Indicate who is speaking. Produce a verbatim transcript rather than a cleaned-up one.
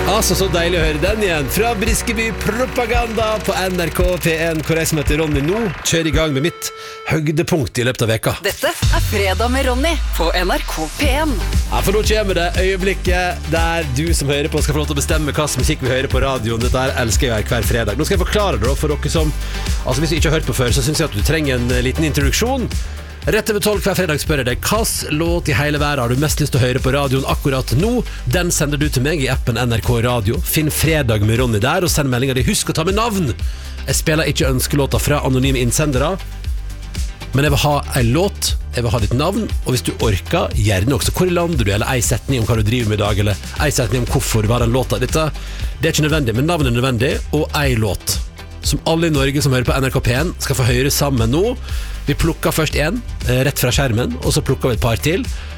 Speaker 1: Altså, så deilig å høre den igjen fra Briskeby Propaganda på N R K P en, hvor jeg som heter Ronny nå kjører i gang med mitt høydepunkt i løpet av veka.
Speaker 2: Dette er Fredag med Ronny på N R K P en.
Speaker 1: Ja, for nå kommer det øyeblikket der du som hører på skal få lov til å bestemme hva som musikk vi hører på radioen. Dette her elsker jeg hver fredag. Nå skal jeg forklare det da, for dere som, altså hvis du ikke har hørt på før, så synes jeg at du trenger en liten introduksjon. Rett over tolv hver fredag spør jeg deg, hvilken låt i hele verden har du mest lyst til å høre på radioen akkurat nå? Den sender du til meg i appen N R K Radio. Finn Fredag med Ronny der, og send meldingen din. Husk å ta med navn. Jeg spiller ikke ønskelåter fra anonyme innsendere, men jeg vil ha en låt, jeg vil ha ditt navn, og hvis du orker, gjerne også hvor i landet du, eller ei setning om hva du driver med i dag, eller ei setning om hvorfor var den låta. Dette, det er ikke nødvendig, men navnet er nødvendig, og ei låt som alle i Norge som hører på N R K P en skal få høre sammen nå. Vi plukker først en, rett fra skjermen, og så plukker vi et par til.